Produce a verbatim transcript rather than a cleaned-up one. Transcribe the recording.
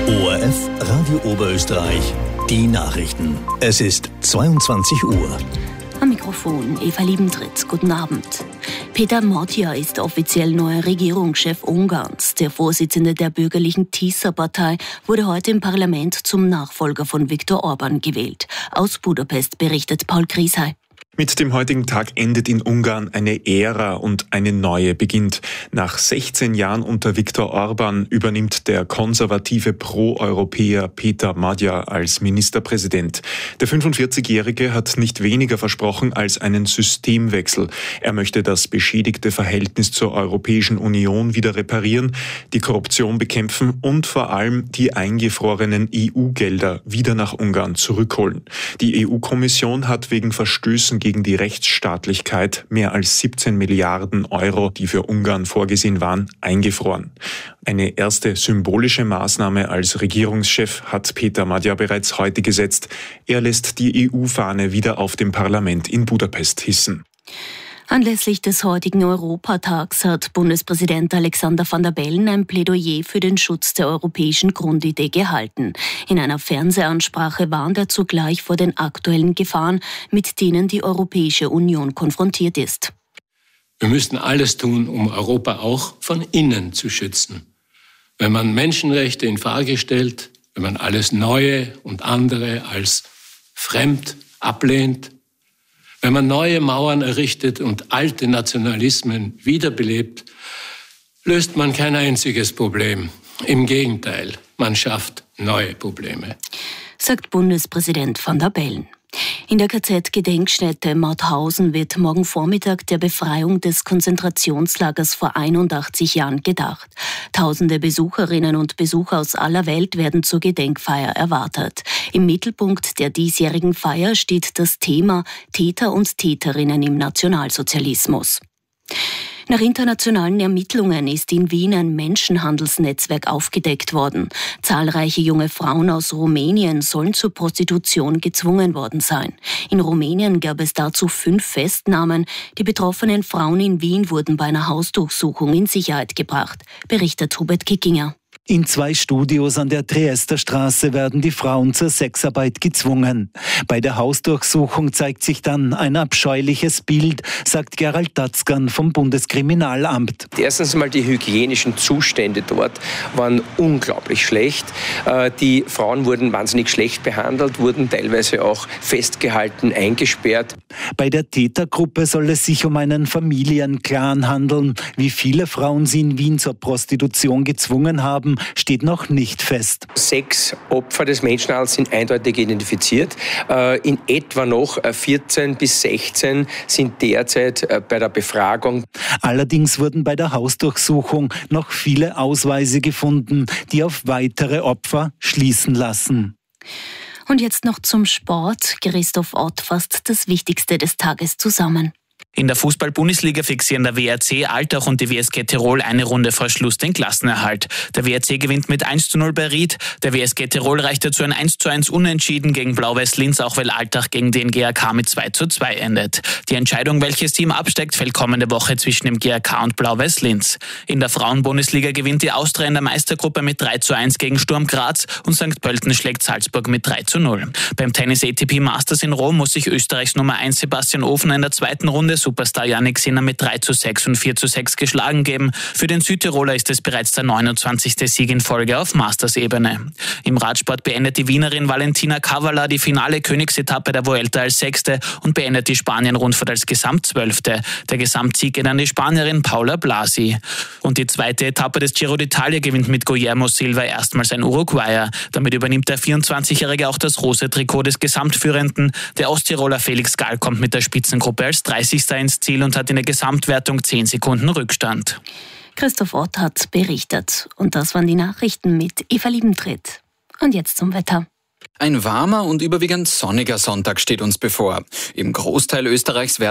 O R F Radio Oberösterreich, die Nachrichten. Es ist zweiundzwanzig Uhr. Am Mikrofon Eva Liebentritt. Guten Abend. Peter Magyar ist offiziell neuer Regierungschef Ungarns. Der Vorsitzende der bürgerlichen Tisza-Partei wurde heute im Parlament zum Nachfolger von Viktor Orban gewählt. Aus Budapest berichtet Paul Grieshey. Mit dem heutigen Tag endet in Ungarn eine Ära und eine neue beginnt. Nach sechzehn Jahren unter Viktor Orban übernimmt der konservative Pro-Europäer Peter Magyar als Ministerpräsident. Der fünfundvierzigjährige hat nicht weniger versprochen als einen Systemwechsel. Er möchte das beschädigte Verhältnis zur Europäischen Union wieder reparieren, die Korruption bekämpfen und vor allem die eingefrorenen E U-Gelder wieder nach Ungarn zurückholen. Die E U-Kommission hat wegen Verstößen gegen die Rechtsstaatlichkeit mehr als siebzehn Milliarden Euro, die für Ungarn vorgesehen waren, eingefroren. Eine erste symbolische Maßnahme als Regierungschef hat Peter Magyar bereits heute gesetzt. Er lässt die E U-Fahne wieder auf dem Parlament in Budapest hissen. Anlässlich des heutigen Europatags hat Bundespräsident Alexander Van der Bellen ein Plädoyer für den Schutz der europäischen Grundidee gehalten. In einer Fernsehansprache warnt er zugleich vor den aktuellen Gefahren, mit denen die Europäische Union konfrontiert ist. Wir müssen alles tun, um Europa auch von innen zu schützen. Wenn man Menschenrechte in Frage stellt, wenn man alles Neue und andere als fremd ablehnt, wenn man neue Mauern errichtet und alte Nationalismen wiederbelebt, löst man kein einziges Problem. Im Gegenteil, man schafft neue Probleme, sagt Bundespräsident Van der Bellen. In der K Z-Gedenkstätte Mauthausen wird morgen Vormittag der Befreiung des Konzentrationslagers vor einundachtzig Jahren gedacht. Tausende Besucherinnen und Besucher aus aller Welt werden zur Gedenkfeier erwartet. Im Mittelpunkt der diesjährigen Feier steht das Thema Täter und Täterinnen im Nationalsozialismus. Nach internationalen Ermittlungen ist in Wien ein Menschenhandelsnetzwerk aufgedeckt worden. Zahlreiche junge Frauen aus Rumänien sollen zur Prostitution gezwungen worden sein. In Rumänien gab es dazu fünf Festnahmen. Die betroffenen Frauen in Wien wurden bei einer Hausdurchsuchung in Sicherheit gebracht, berichtet Hubert Kickinger. In zwei Studios an der Triester Straße werden die Frauen zur Sexarbeit gezwungen. Bei der Hausdurchsuchung zeigt sich dann ein abscheuliches Bild, sagt Gerald Tatzkan vom Bundeskriminalamt. Erstens einmal die hygienischen Zustände dort waren unglaublich schlecht. Die Frauen wurden wahnsinnig schlecht behandelt, wurden teilweise auch festgehalten, eingesperrt. Bei der Tätergruppe soll es sich um einen Familienclan handeln. Wie viele Frauen sie in Wien zur Prostitution gezwungen haben, steht noch nicht fest. Sechs Opfer des Menschenhandels sind eindeutig identifiziert. In etwa noch vierzehn bis sechzehn sind derzeit bei der Befragung. Allerdings wurden bei der Hausdurchsuchung noch viele Ausweise gefunden, die auf weitere Opfer schließen lassen. Und jetzt noch zum Sport. Christoph Ott fasst das Wichtigste des Tages zusammen. In der Fußball-Bundesliga fixieren der W R C Altach und die W S G Tirol eine Runde vor Schluss den Klassenerhalt. Der W R C gewinnt mit eins zu null bei Ried. Der W S G Tirol reicht dazu ein eins zu eins Unentschieden gegen Blau-Weiß Linz, auch weil Altach gegen den G A K mit zwei zu zwei endet. Die Entscheidung, welches Team absteigt, fällt kommende Woche zwischen dem G A K und Blau-Weiß Linz. In der Frauen-Bundesliga gewinnt die Austria in der Meistergruppe mit drei zu eins gegen Sturm Graz und Sankt Pölten schlägt Salzburg mit drei zu null. Beim Tennis A T P Masters in Rom muss sich Österreichs Nummer eins Sebastian Ofner in der zweiten Runde Superstar Jannik Sinner mit drei zu sechs und vier zu sechs geschlagen geben. Für den Südtiroler ist es bereits der neunundzwanzigste Sieg in Folge auf Masters-Ebene. Im Radsport beendet die Wienerin Valentina Cavala die finale Königsetappe der Vuelta als Sechste und beendet die Spanien-Rundfahrt als Gesamtzwölfte. Der Gesamtsieg geht an die Spanierin Paula Blasi. Und die zweite Etappe des Giro d'Italia gewinnt mit Guillermo Silva erstmals ein Uruguayer. Damit übernimmt der vierundzwanzigjährige auch das rote Trikot des Gesamtführenden. Der Osttiroler Felix Gall kommt mit der Spitzengruppe als dreißigster ins Ziel und hat in der Gesamtwertung zehn Sekunden Rückstand. Christoph Ott hat berichtet. Und das waren die Nachrichten mit Eva Liebentritt. Und jetzt zum Wetter. Ein warmer und überwiegend sonniger Sonntag steht uns bevor. Im Großteil Österreichs werden